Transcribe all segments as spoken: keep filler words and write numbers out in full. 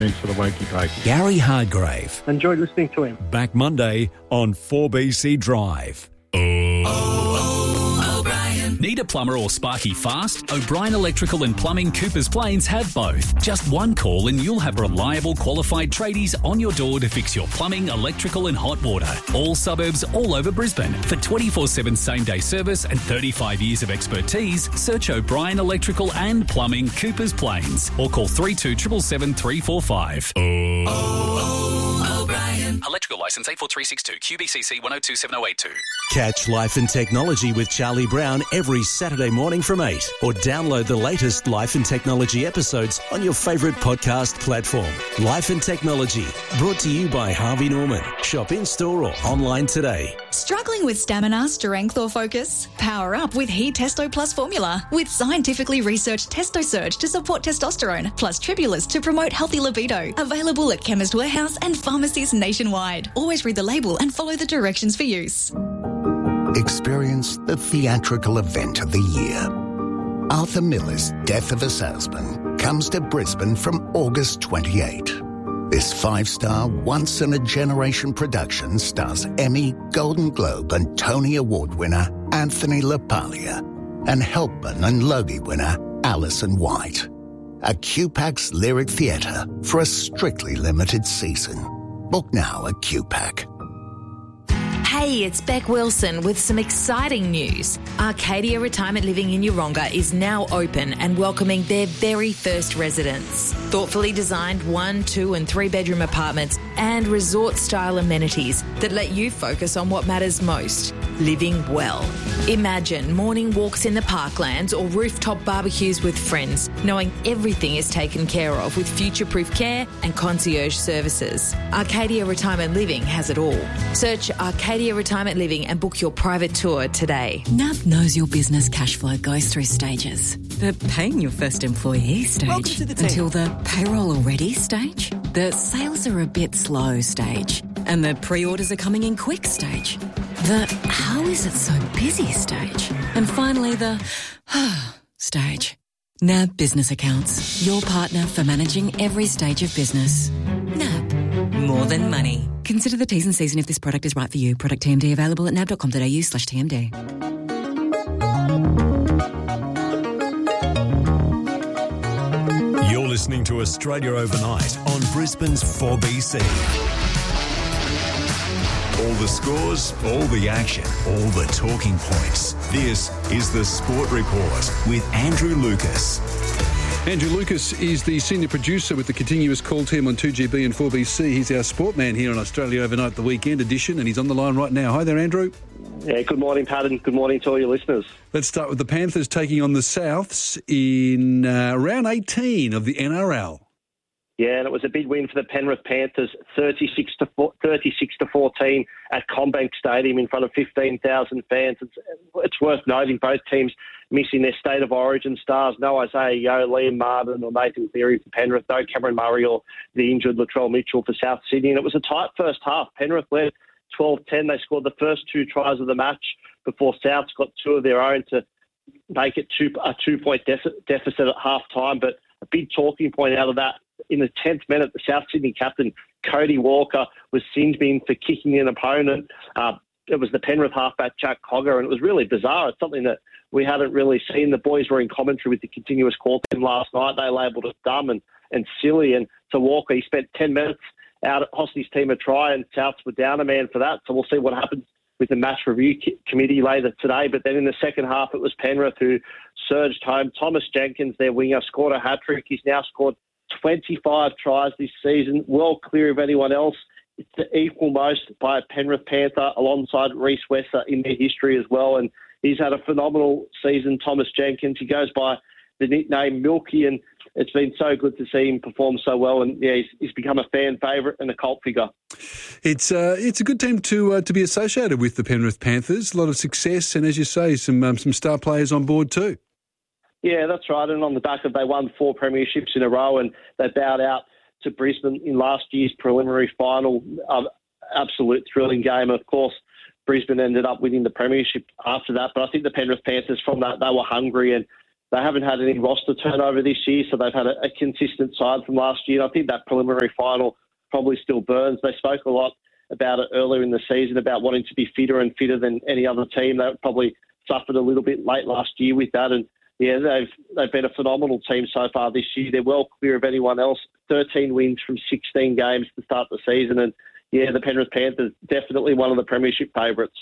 Thanks for the wakey pokey. Gary Hardgrave. Enjoyed listening to him. Back Monday on four B C Drive. Need a plumber or sparky fast? O'Brien Electrical and Plumbing Coopers Plains have both. Just one call and you'll have reliable qualified tradies on your door to fix your plumbing, electrical and hot water. All suburbs all over Brisbane. For twenty-four seven same day service and thirty-five years of expertise, search O'Brien Electrical and Plumbing Coopers Plains or call three two seven seven, three four five. Oh, oh, O'Brien. Electrical licence eight four three six two, Q B C C one oh two seven oh eight two. Catch Life and Technology with Charlie Brown every Saturday morning from eight, or download the latest Life and Technology episodes on your favourite podcast platform. Life and Technology, brought to you by Harvey Norman. Shop in-store or online today. Struggling with stamina, strength or focus? Power up with He Testo Plus formula with scientifically researched Testo Surge to support testosterone, plus Tribulus to promote healthy libido. Available at Chemist Warehouse and pharmacies nationwide. Always read the label and follow the directions for use. Experience the theatrical event of the year. Arthur Miller's Death of a Salesman comes to Brisbane from August twenty-eighth. This five-star, once-in-a-generation production stars Emmy, Golden Globe and Tony Award winner Anthony LaPaglia and Helpman and Logie winner Alison White. A Q PAC's Lyric Theatre for a strictly limited season. Book now at Q PAC. Hey, it's Beck Wilson with some exciting news. Arcadia Retirement Living in Yeronga is now open and welcoming their very first residents. Thoughtfully designed one, two and three bedroom apartments and resort-style amenities that let you focus on what matters most, living well. Imagine morning walks in the parklands or rooftop barbecues with friends, knowing everything is taken care of with future-proof care and concierge services. Arcadia Retirement Living has it all. Search Arcadia Retirement Living and book your private tour today. N A B knows your business cash flow goes through stages. The paying your first employee stage, the until the payroll already stage, the sales are a bit slow stage, and the pre-orders are coming in quick stage, the how is it so busy stage, and finally the stage. N A B Business Accounts, your partner for managing every stage of business. N A B, more than money. Consider the T's and C's and if this product is right for you. Product T M D available at nab.com.au slash TMD. You're listening to Australia Overnight on Brisbane's four B C. All the scores, all the action, all the talking points. This is the Sport Report with Andrew Lucas. Andrew Lucas is the senior producer with the continuous call team on two G B and four B C. He's our sport man here on Australia Overnight, the weekend edition, and he's on the line right now. Hi there, Andrew. Yeah, good morning, Pat, and good morning to all your listeners. Let's start with the Panthers taking on the Souths in uh, round eighteen of the N R L. Yeah, and it was a big win for the Penrith Panthers, thirty-six to fourteen at CommBank Stadium in front of fifteen thousand fans. It's, it's worth noting both teams missing their state of origin stars. No Isaiah Yeo, Liam Martin or Nathan Cleary for Penrith. No Cameron Murray or the injured Latrell Mitchell for South Sydney. And it was a tight first half. Penrith led twelve ten. They scored the first two tries of the match before Souths got two of their own to make it two, a two-point deficit, deficit at half-time. But a big talking point out of that, in the tenth minute, the South Sydney captain, Cody Walker, was singed in for kicking an opponent. Uh, it was the Penrith halfback, Jack Cogger, and it was really bizarre. It's something that we hadn't really seen. The boys were in commentary with the continuous call team last night. They labelled it dumb and, and silly. And so Walker, he spent ten minutes out at Hosny's team a try, and Souths were down a man for that. So we'll see what happens with the match review committee later today. But then in the second half, it was Penrith who surged home. Thomas Jenkins, their winger, scored a hat-trick. He's now scored twenty-five tries this season, well clear of anyone else. It's the equal most by a Penrith Panther alongside Reece Wesser in their history as well. And he's had a phenomenal season, Thomas Jenkins. He goes by the nickname Milky, and it's been so good to see him perform so well. And yeah, he's, he's become a fan favourite and a cult figure. It's uh, it's a good team to uh, to be associated with, the Penrith Panthers. A lot of success, and as you say, some um, some star players on board too. Yeah, that's right. And on the back of they won four premierships in a row, and they bowed out to Brisbane in last year's preliminary final. Um, absolute thrilling game. Of course, Brisbane ended up winning the premiership after that. But I think the Penrith Panthers, from that, they were hungry, and They haven't had any roster turnover this year, so they've had a, a consistent side from last year. And I think that preliminary final probably still burns. They spoke a lot about it earlier in the season, about wanting to be fitter and fitter than any other team. They probably suffered a little bit late last year with that. And, yeah, they've they've been a phenomenal team so far this year. They're well clear of anyone else. thirteen wins from sixteen games to start the season. And, yeah, the Penrith Panthers, definitely one of the premiership favourites.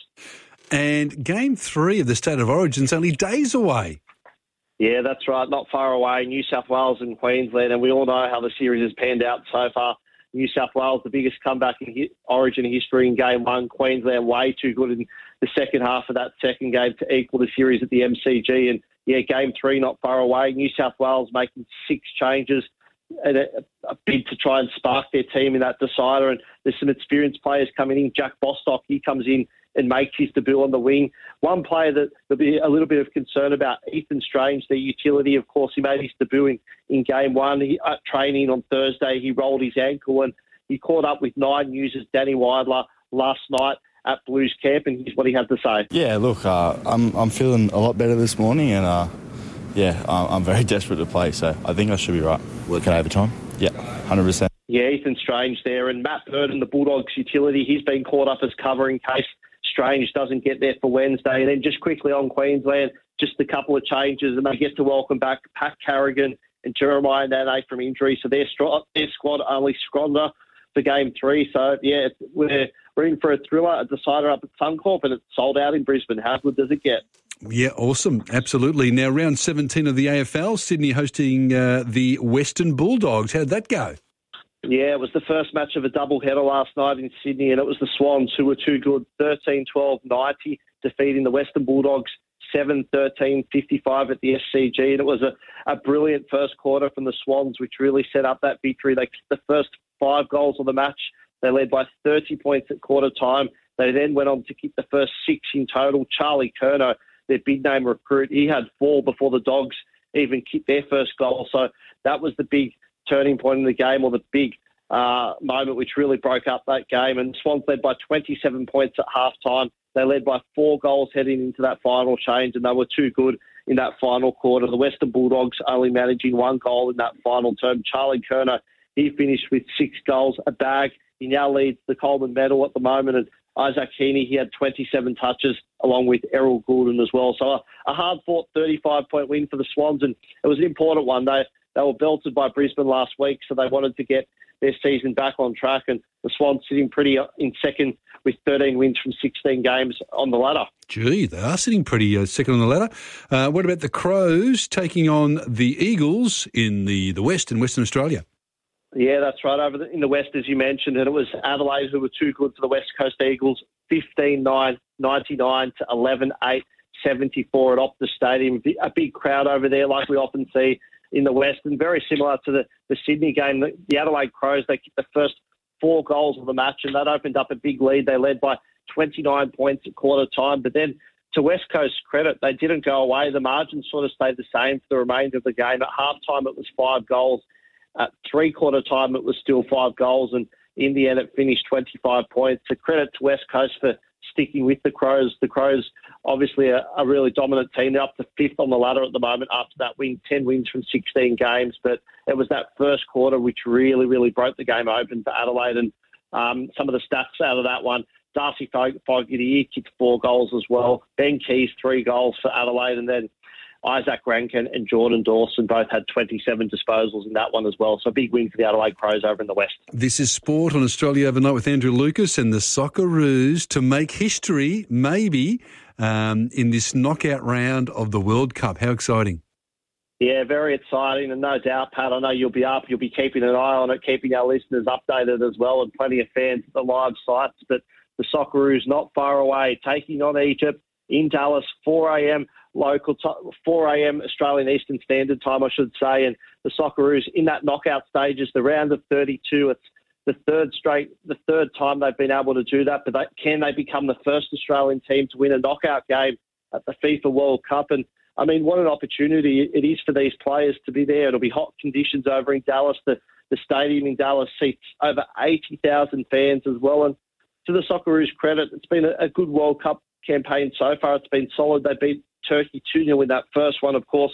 And game three of the State of Origin's only days away. Yeah, that's right. Not far away. New South Wales and Queensland. And we all know how the series has panned out so far. New South Wales, the biggest comeback in hi- Origin history in game one. Queensland way too good in the second half of that second game to equal the series at the M C G. And, yeah, game three not far away. New South Wales making six changes and a, a bid to try and spark their team in that decider. And there's some experienced players coming in. Jack Bostock, he comes in and makes his debut on the wing. One player that there'll be a little bit of concern about, Ethan Strange, their utility. Of course, he made his debut in, in game one. He, uh, training on Thursday, he rolled his ankle and he caught up with Nine News' Danny Weidler last night at Blues camp, and here's what he had to say. Yeah, look, uh, I'm I'm feeling a lot better this morning, and uh, yeah, I'm very desperate to play, so I think I should be right. Working overtime? Yeah, one hundred percent. Yeah, Ethan Strange there, and Matt Burton, the Bulldogs utility, he's been caught up as cover in case Strange doesn't get there for Wednesday. And then just quickly on Queensland, just a couple of changes, and they get to welcome back Pat Carrigan and Jeremiah Nane from injury, so their, stro- their squad only stronger for game three. So, yeah, we're, we're in for a thriller, a decider up at Suncorp, and it's sold out in Brisbane. How good does it get? Yeah, awesome. Absolutely. Now, round seventeen of the A F L, Sydney hosting uh, the Western Bulldogs. How'd that go? Yeah, it was the first match of a doubleheader last night in Sydney, and it was the Swans who were too good, thirteen twelve ninety, defeating the Western Bulldogs seven thirteen fifty-five at the S C G. And it was a, a brilliant first quarter from the Swans, which really set up that victory. They kicked the first five goals of the match. They led by thirty points at quarter time. They then went on to kick the first six in total. Charlie Curnow, their big name recruit, he had four before the Dogs even kicked their first goal. So that was the big turning point in the game, or the big uh, moment which really broke up that game. And Swans led by twenty-seven points at halftime. They led by four goals heading into that final change, and they were too good in that final quarter. The Western Bulldogs only managing one goal in that final term. Charlie Curnow, he finished with six goals, a bag. He now leads the Coleman medal at the moment. And Isaac Heaney, he had twenty-seven touches, along with Errol Goulden as well. So a, a hard-fought thirty-five point win for the Swans, and it was an important one. They they were belted by Brisbane last week, so they wanted to get their season back on track, and the Swans sitting pretty in second with thirteen wins from sixteen games on the ladder. Gee, they are sitting pretty uh, second on the ladder. Uh, what about the Crows taking on the Eagles in the, the West, in Western Australia? Yeah, that's right. Over the, in the West, as you mentioned, and it was Adelaide who were too good for the West Coast Eagles, fifteen nine ninety-nine to eleven eight seventy-four at Optus Stadium. A big crowd over there, like we often see in the West, and very similar to the, the Sydney game. The, the Adelaide Crows, they kicked the first four goals of the match, and that opened up a big lead. They led by twenty-nine points at quarter time, but then to West Coast's credit, they didn't go away. The margin sort of stayed the same for the remainder of the game. At halftime, it was five goals. At three-quarter time, it was still five goals, and in the end, it finished twenty-five points. A credit to West Coast for sticking with the Crows. The Crows, obviously, a, a really dominant team. They're up to fifth on the ladder at the moment after that win, ten wins from sixteen games. But it was that first quarter which really, really broke the game open for Adelaide. And um, some of the stats out of that one, Darcy Fogarty kicked four goals as well. Ben Keys, three goals for Adelaide. And then Isaac Rankin and Jordan Dawson both had twenty-seven disposals in that one as well. So a big win for the Adelaide Crows over in the West. This is Sport on Australia Overnight with Andrew Lucas and the Socceroos to make history, maybe, um, in this knockout round of the World Cup. How exciting. Yeah, very exciting. And no doubt, Pat, I know you'll be up. You'll be keeping an eye on it, keeping our listeners updated as well, and plenty of fans at the live sites. But the Socceroos not far away, taking on Egypt in Dallas, four a.m. local, t- four a.m. Australian Eastern Standard Time, I should say. And the Socceroos in that knockout stages, the round of thirty-two. It's the third straight, the third time they've been able to do that. But they, can they become the first Australian team to win a knockout game at the FIFA World Cup? And I mean, what an opportunity it is for these players to be there. It'll be hot conditions over in Dallas. The the stadium in Dallas seats over eighty thousand fans as well. And to the Socceroos' credit, it's been a, a good World Cup campaign so far. It's been solid. They beat Turkey two nil in that first one, of course.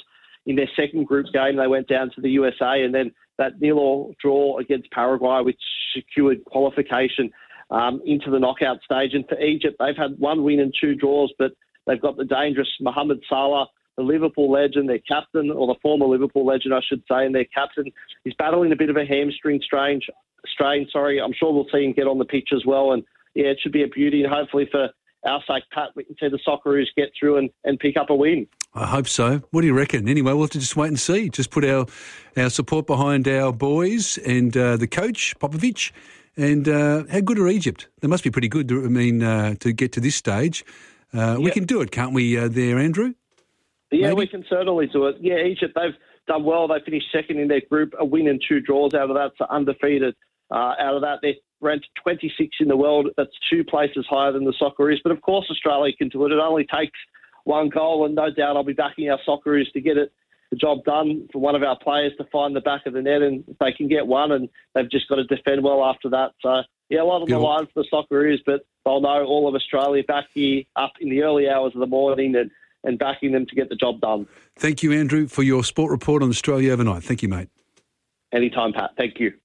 in their second group game, they went down to the U S A, and then that nil-all draw against Paraguay, which secured qualification um, into the knockout stage. And for Egypt, they've had one win and two draws, but they've got the dangerous Mohamed Salah, the Liverpool legend, their captain, or the former Liverpool legend, I should say, and their captain is battling a bit of a hamstring strain. strain sorry. I'm sure we'll see him get on the pitch as well. And, yeah, it should be a beauty. And hopefully for our sake, Pat, we can see the Socceroos get through and, and pick up a win. I hope so. What do you reckon? Anyway, we'll have to just wait and see. Just put our, our support behind our boys and uh, the coach, Popovic. And uh, how good are Egypt? They must be pretty good, I mean, uh, to get to this stage. Uh, yep. We can do it, can't we, uh, there, Andrew? Yeah, Maybe? we can certainly do it. Yeah, Egypt, they've done well. They finished second in their group, a win and two draws out of that, so undefeated. Uh, out of that, they're ranked twenty-sixth in the world. That's two places higher than the Socceroos. But, of course, Australia can do it. It only takes one goal, and no doubt I'll be backing our Socceroos to get it the job done for one of our players to find the back of the net, and if they can get one, and they've just got to defend well after that. So, yeah, a lot on the line for the Socceroos, but they'll know all of Australia back here up in the early hours of the morning and, and backing them to get the job done. Thank you, Andrew, for your sport report on Australia overnight. Thank you, mate. Anytime, Pat. Thank you.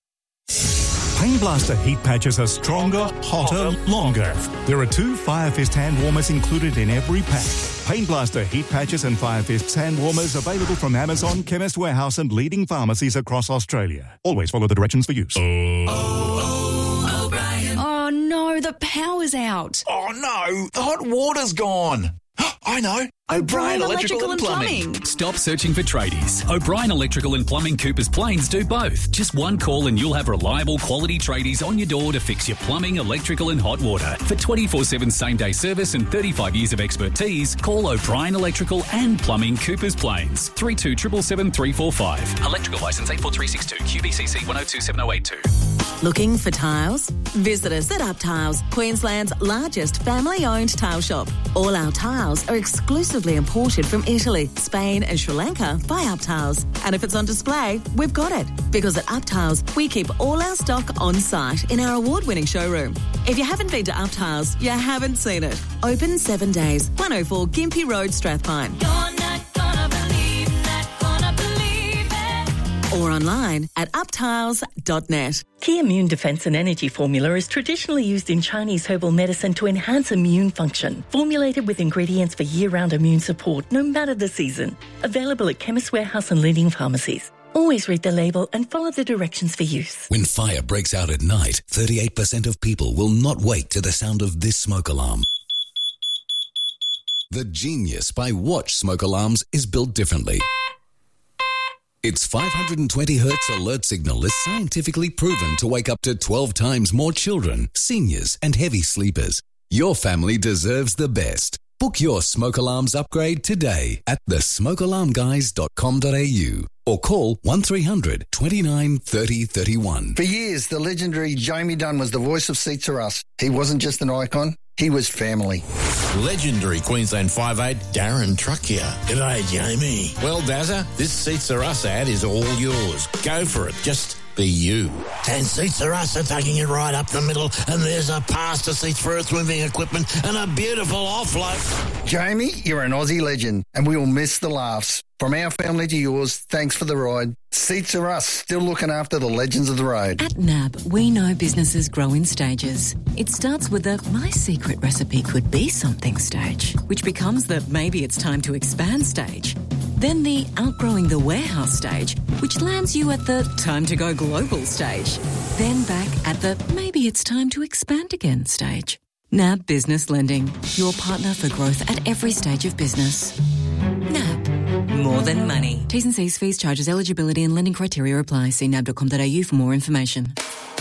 Pain Blaster heat patches are stronger, hotter, longer. There are two Fire Fist hand warmers included in every pack. Pain Blaster heat patches and Fire Fist hand warmers available from Amazon, Chemist Warehouse and leading pharmacies across Australia. Always follow the directions for use. Oh, oh, O'Brien. Oh no, the power's out. Oh no, the hot water's gone. I know. O'Brien Electrical, Electrical and Plumbing. Plumbing. Stop searching for tradies. O'Brien Electrical and Plumbing Coopers Plains do both. Just one call and you'll have reliable quality tradies on your door to fix your plumbing, electrical and hot water. For twenty-four seven same-day service and thirty-five years of expertise, call O'Brien Electrical and Plumbing Coopers Plains. three two seven seven three four five. Electrical licence eight four three six two. Q B C C one oh two seven oh eight two. Looking for tiles? Visit us at Up Tiles, Queensland's largest family-owned tile shop. All our tiles are exclusively imported from Italy, Spain and Sri Lanka by Up Tiles. And if it's on display, we've got it. Because at Up Tiles, we keep all our stock on site in our award-winning showroom. If you haven't been to Up Tiles, you haven't seen it. Open seven days, one oh four Gympie Road, Strathpine. You're not gonna believe, not gonna believe it. Or online at up tiles dot net. Key Immune Defense and Energy Formula is traditionally used in Chinese herbal medicine to enhance immune function. Formulated with ingredients for year-round immune support, no matter the season. Available at Chemist Warehouse and leading pharmacies. Always read the label and follow the directions for use. When fire breaks out at night, thirty-eight percent of people will not wake to the sound of this smoke alarm. The Genius by Watch smoke alarms is built differently. Its five hundred twenty hertz alert signal is scientifically proven to wake up to twelve times more children, seniors, and heavy sleepers. Your family deserves the best. Book your smoke alarms upgrade today at the smoke alarm guys dot com dot a u or call one three hundred twenty-nine thirty thirty-one. For years, the legendary Jamie Dunn was the voice of Seats Are Us. He wasn't just an icon, he was family. Legendary Queensland five eight Darren Truck here. G'day, Jamie. Well, Dazza, this Seats Are Us ad is all yours. Go for it. Just be you. And Seats Are Us are taking it right up the middle, and there's a pass to seats for earth-moving equipment and a beautiful offload. Jamie, you're an Aussie legend, and we will miss the laughs. From our family to yours, thanks for the ride. Seats Are Us, still looking after the legends of the road. At N A B, we know businesses grow in stages. It starts with the my secret recipe could be something stage, which becomes the maybe it's time to expand stage. Then the outgrowing the warehouse stage, which lands you at the time to go global stage. Then back at the maybe it's time to expand again stage. N A B Business Lending, your partner for growth at every stage of business. N A B. More than money. T's and C's, fees, charges, eligibility and lending criteria apply. See nab dot com dot a u for more information.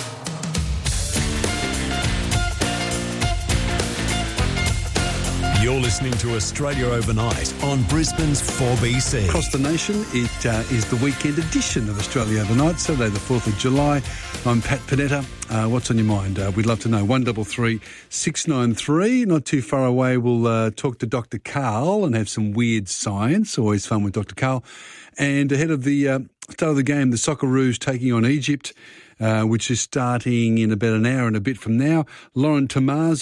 You're listening to Australia Overnight on Brisbane's four B C. Across the nation, it uh, is the weekend edition of Australia Overnight, Saturday the fourth of July. I'm Pat Panetta. Uh, what's on your mind? Uh, we'd love to know. one three three, six nine three. Not too far away, we'll uh, talk to Doctor Carl and have some weird science. Always fun with Doctor Carl. And ahead of the uh, start of the game, the Socceroos taking on Egypt, uh, which is starting in about an hour and a bit from now. Lauren Tomasi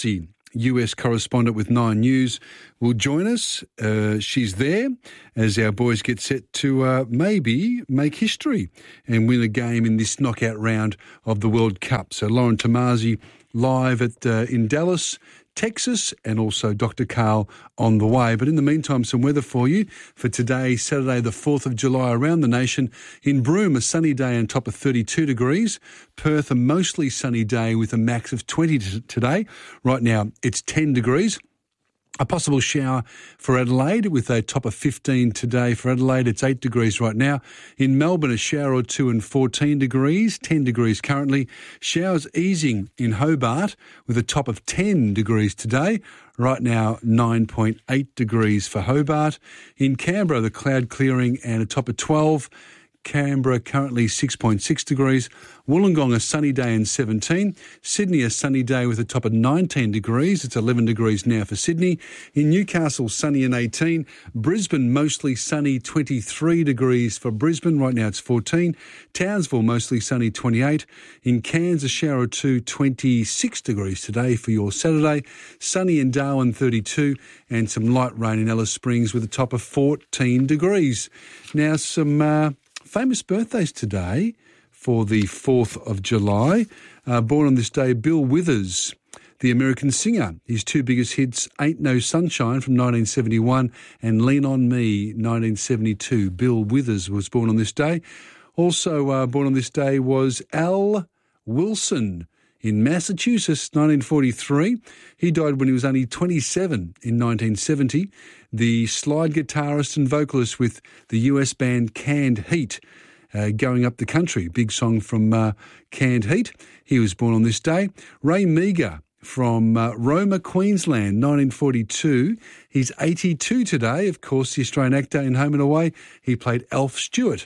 U S correspondent with Nine News, will join us. Uh, she's there as our boys get set to uh, maybe make history and win a game in this knockout round of the World Cup. So Lauren Tomasi live at uh, in Dallas, Texas, and also Doctor Carl on the way. But in the meantime, some weather for you for today, Saturday the fourth of July, around the nation. In Broome, a sunny day on top of thirty-two degrees. Perth, a mostly sunny day with a max of twenty t- today. Right now, it's ten degrees. A possible shower for Adelaide with a top of fifteen today. For Adelaide, it's eight degrees right now. In Melbourne, a shower or two and fourteen degrees, ten degrees currently. Showers easing in Hobart with a top of ten degrees today. Right now, nine point eight degrees for Hobart. In Canberra, the cloud clearing and a top of twelve. Canberra currently six point six degrees. Wollongong a sunny day and seventeen. Sydney a sunny day with a top of nineteen degrees. It's eleven degrees now for Sydney. In Newcastle, sunny and eighteen. Brisbane mostly sunny, twenty-three degrees for Brisbane. Right now it's fourteen. Townsville mostly sunny, twenty-eight. In Cairns, a shower or two, twenty-six degrees today for your Saturday. Sunny in Darwin, thirty-two. And some light rain in Alice Springs with a top of fourteen degrees. Now some Uh, famous birthdays today for the fourth of July. Uh, born on this day, Bill Withers, the American singer. His two biggest hits, Ain't No Sunshine from nineteen seventy-one and Lean On Me, nineteen seventy-two. Bill Withers was born on this day. Also uh, born on this day was Al Wilson in Massachusetts, nineteen forty-three. He died when he was only twenty-seven in nineteen seventy. The slide guitarist and vocalist with the U S band Canned Heat, uh, Going Up the Country, big song from uh, Canned Heat. He was born on this day. Ray Meagher from uh, Roma, Queensland, nineteen forty-two. He's eighty-two today. Of course, the Australian actor in Home and Away. He played Alf Stewart.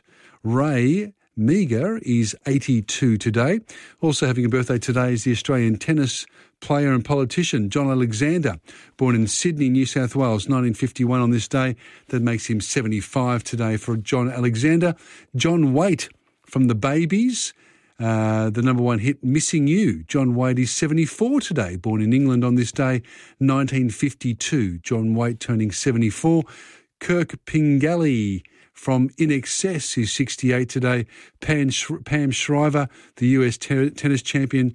Ray Meagher is eighty-two today. Also having a birthday today is the Australian tennis player and politician John Alexander, born in Sydney, New South Wales, nineteen fifty-one on this day. That makes him seventy-five today for John Alexander. John Waite from The Babies, uh, the number one hit, Missing You. John Waite is seventy-four today, born in England on this day, nineteen fifty-two. John Waite turning seventy-four. Kirk Pingelly from In Excess is sixty-eight today. Pam, Sh- Pam Shriver, the U S ter- tennis champion,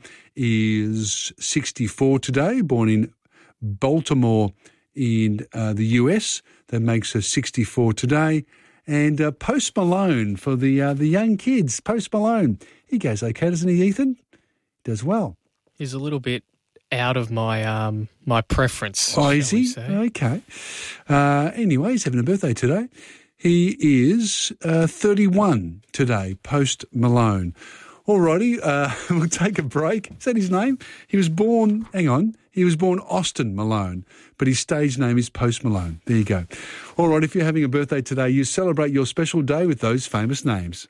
is sixty-four today, born in Baltimore in uh, the U S. That makes her sixty-four today. And uh, Post Malone for the uh, the young kids. Post Malone, he goes okay, doesn't he, Ethan? Does well. He's a little bit out of my um, my preference. Oh, is he? Okay. Uh, anyway, he's having a birthday today. He is uh, thirty-one today, Post Malone. All righty, uh, we'll take a break. Is that his name? He was born, hang on, he was born Austin Malone, but his stage name is Post Malone. There you go. All right, if you're having a birthday today, you celebrate your special day with those famous names.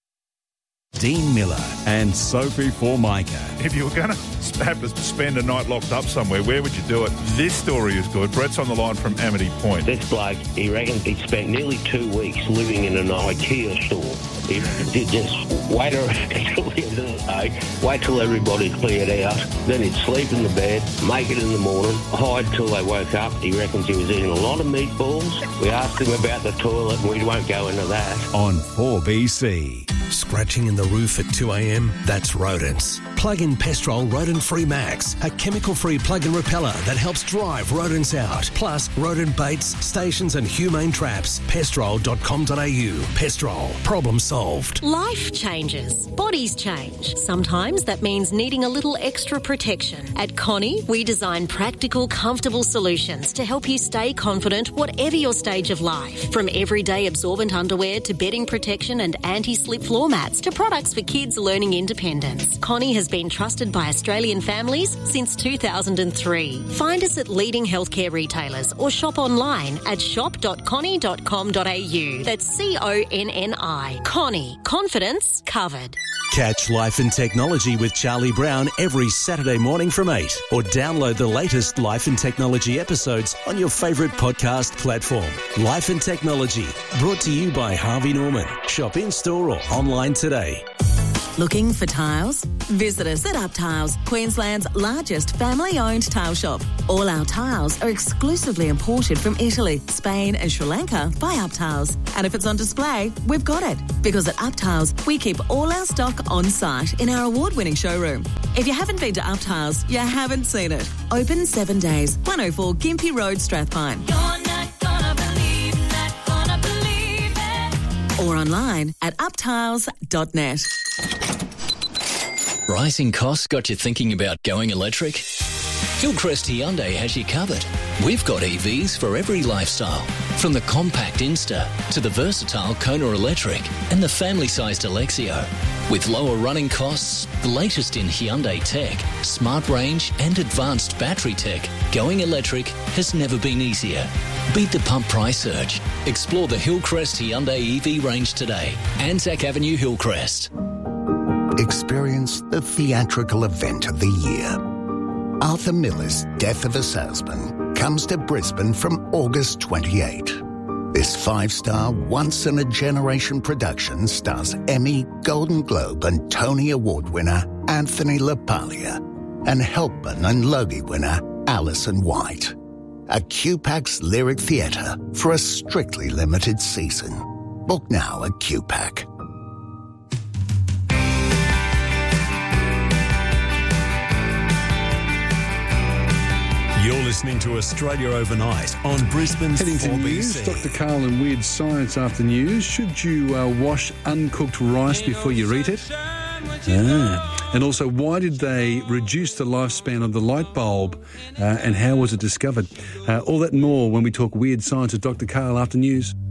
Dean Miller and Sophie Formica. If you were going to have to spend a night locked up somewhere, where would you do it? This story is good. Brett's on the line from Amity Point. This bloke, he reckons he spent nearly two weeks living in an IKEA store. He did just wait around until the end of the day, wait till everybody's cleared out, then he'd sleep in the bed, make it in the morning, hide till they woke up. He reckons he was eating a lot of meatballs. We asked him about the toilet, and we won't go into that. On four B C. Scratching in the roof at two a.m? That's rodents. Plug in Pestrol Rodent Free Max, a chemical-free plug-in repeller that helps drive rodents out. Plus, rodent baits, stations and humane traps. pestrol dot com dot a u. Pestrol. Problem solved. Life changes. Bodies change. Sometimes that means needing a little extra protection. At Connie, we design practical, comfortable solutions to help you stay confident whatever your stage of life. From everyday absorbent underwear to bedding protection and anti-slip floor mats to products for kids learning independence. Connie has been trusted by Australian families since two thousand three. Find us at leading healthcare retailers or shop online at shop dot connie dot com dot a u. That's C O N N I. Connie. Confidence covered. Catch Life and Technology with Charlie Brown every Saturday morning from eight, or download the latest Life and Technology episodes on your favourite podcast platform. Life and Technology, brought to you by Harvey Norman. Shop in-store or online today. Looking for tiles? Visit us at Up Tiles, Queensland's largest family-owned tile shop. All our tiles are exclusively imported from Italy, Spain and Sri Lanka by Up Tiles. And if it's on display, we've got it. Because at Up Tiles, we keep all our stock on site in our award-winning showroom. If you haven't been to Up Tiles, you haven't seen it. Open seven days, one oh four Gympie Road, Strathpine. You're not gonna believe, not gonna believe it. Or online at up tiles dot net. Rising costs got you thinking about going electric? Hillcrest Hyundai has you covered. We've got E Vs for every lifestyle, from the compact Insta to the versatile Kona Electric and the family-sized Alexio. With lower running costs, the latest in Hyundai tech, smart range and advanced battery tech, going electric has never been easier. Beat the pump price surge. Explore the Hillcrest Hyundai E V range today. Anzac Avenue, Hillcrest. Experience the theatrical event of the year. Arthur Miller's Death of a Salesman comes to Brisbane from August twenty-eighth. This five-star, once-in-a-generation production stars Emmy, Golden Globe and Tony Award winner Anthony LaPaglia and Helpman and Logie winner Alison White. A Q PAC's Lyric Theatre for a strictly limited season. Book now at Q PAC. You're listening to Australia Overnight on Brisbane's Heading to four B news, C. Doctor Carl and Weird Science after news. Should you uh, wash uncooked rice before you eat it? Ah. And also, why did they reduce the lifespan of the light bulb uh, and how was it discovered? Uh, all that and more when we talk Weird Science with Doctor Carl after news.